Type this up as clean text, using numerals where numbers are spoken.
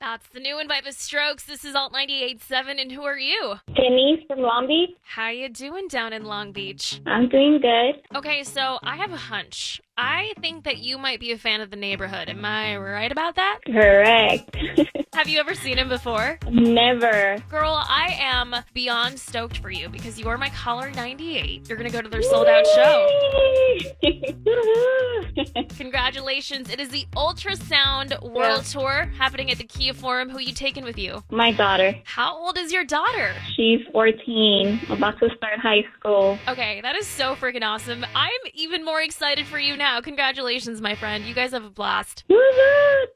That's the new invite with Strokes. This is Alt 98.7, and who are you? Denise from Long Beach. How you doing down in Long Beach? I'm doing good. Okay, so I have a hunch. I think that you might be a fan of The Neighborhood. Am I right about that? Correct. Have you ever seen him before? Never. Girl, I am beyond stoked for you because you are my caller 98. You're going to go to their sold-out show. Congratulations. It is the Ultrasound World Tour happening at the Kia Forum. Who you taking with you? My daughter. How old is your daughter? She's 14, about to start high school. Okay, that is so freaking awesome. I'm even more excited for you now. Congratulations, my friend. You guys have a blast. Woohoo!